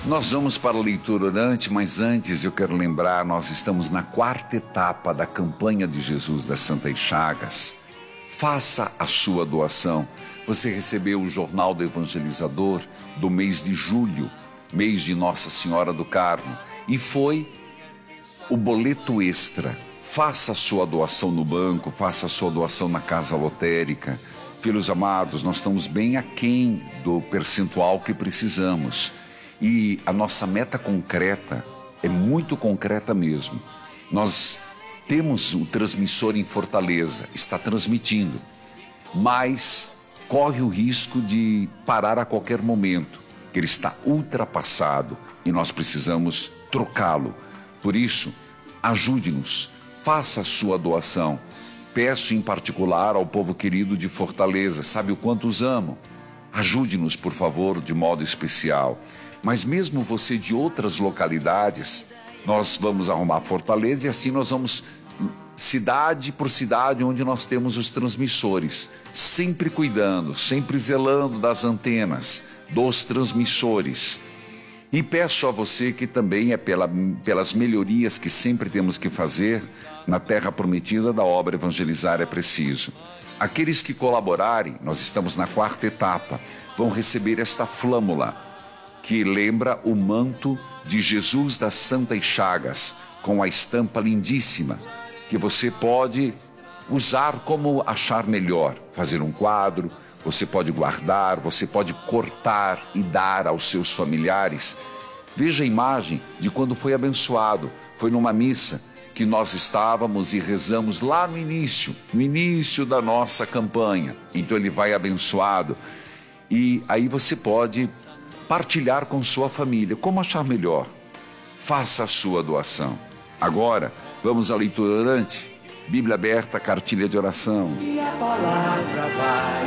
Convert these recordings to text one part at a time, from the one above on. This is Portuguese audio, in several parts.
Nós vamos para a leitura orante, mas antes eu quero lembrar, nós estamos na quarta etapa da campanha de Jesus das Santas Chagas. Faça a sua doação. Você recebeu o Jornal do Evangelizador do mês de julho, mês de Nossa Senhora do Carmo, e foi o boleto extra. Faça a sua doação no banco, faça a sua doação na casa lotérica. Filhos amados, nós estamos bem aquém do percentual que precisamos. E a nossa meta concreta é muito concreta mesmo. Nós temos o transmissor em Fortaleza, está transmitindo, mas corre o risco de parar a qualquer momento, que ele está ultrapassado e nós precisamos trocá-lo. Por isso, ajude-nos, faça a sua doação. Peço em particular ao povo querido de Fortaleza, sabe o quanto os amo? Ajude-nos, por favor, de modo especial. Mas mesmo você de outras localidades, nós vamos arrumar Fortaleza e assim nós vamos cidade por cidade onde nós temos os transmissores, sempre cuidando, sempre zelando das antenas, dos transmissores. E peço a você que também pelas melhorias que sempre temos que fazer na terra prometida da obra Evangelizar é Preciso. Aqueles que colaborarem, nós estamos na quarta etapa, vão receber esta flâmula, que lembra o manto de Jesus das Santas Chagas, com a estampa lindíssima, que você pode usar como achar melhor. Fazer um quadro, você pode guardar, você pode cortar e dar aos seus familiares. Veja a imagem de quando foi abençoado. Foi numa missa que nós estávamos e rezamos lá no início da nossa campanha. Então ele vai abençoado. E aí você pode partilhar com sua família, como achar melhor. Faça a sua doação. Agora, vamos à leitura orante. Bíblia aberta, cartilha de oração. E a palavra vai,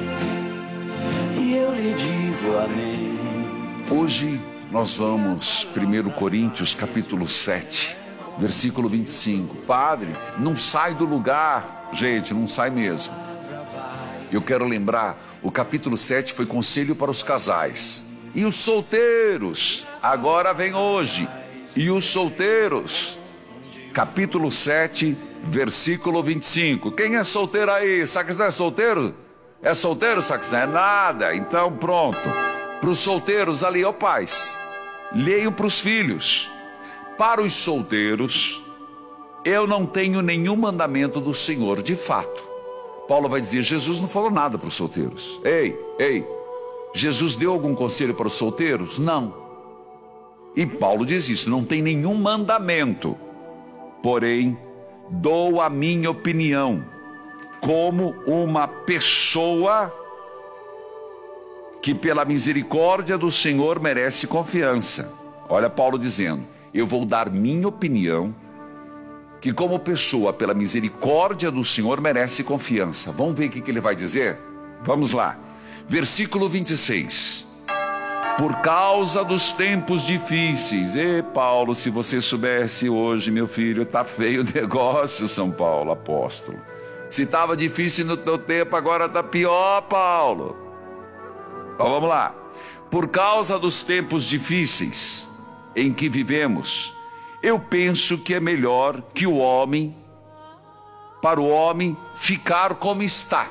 e eu lhe digo amém. Hoje nós vamos, 1 Coríntios, capítulo 7, versículo 25. Padre, não sai do lugar. Gente, não sai mesmo. Eu quero lembrar, o capítulo 7 foi conselho para os casais. E os solteiros, agora vem hoje. E os solteiros, capítulo 7, versículo 25. Quem é solteiro aí? Sabe que não é solteiro? É solteiro, sabe que não é nada? Então pronto. Para os solteiros ali, ó pais, leiam para os filhos. Para os solteiros, eu não tenho nenhum mandamento do Senhor, de fato. Paulo vai dizer, Jesus não falou nada para os solteiros. Ei, Jesus deu algum conselho para os solteiros? Não. E Paulo diz isso, não tem nenhum mandamento. Porém, dou a minha opinião como uma pessoa que pela misericórdia do Senhor merece confiança. Olha Paulo dizendo, eu vou dar minha opinião que como pessoa pela misericórdia do Senhor merece confiança. Vamos ver o que ele vai dizer? Vamos lá. Versículo 26. Por causa dos tempos difíceis. Paulo, se você soubesse hoje, meu filho, tá feio o negócio, São Paulo, apóstolo. Se estava difícil no teu tempo, agora tá pior, Paulo. Então vamos lá. Por causa dos tempos difíceis em que vivemos, eu penso que é melhor que para o homem ficar como está.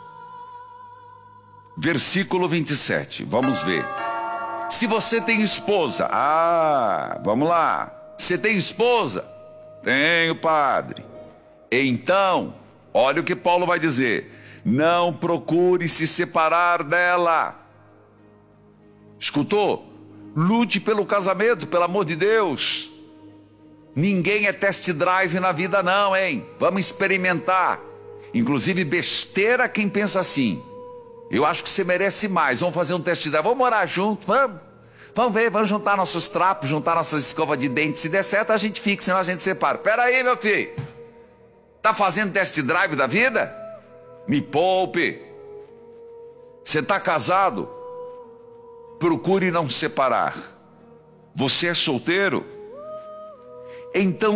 Versículo 27, vamos ver. Se você tem esposa, vamos lá. Você tem esposa? Tenho, padre. Então, olha o que Paulo vai dizer. Não procure se separar dela. Escutou? Lute pelo casamento, pelo amor de Deus. Ninguém é test drive na vida não, hein? Vamos experimentar. Inclusive besteira quem pensa assim. Eu acho que você merece mais. Vamos fazer um test drive. Vamos morar junto, vamos. Vamos ver, vamos juntar nossos trapos, juntar nossas escovas de dente. Se der certo, a gente fica, senão a gente separa. Pera aí, meu filho. Tá fazendo test drive da vida? Me poupe. Você tá casado? Procure não separar. Você é solteiro? Então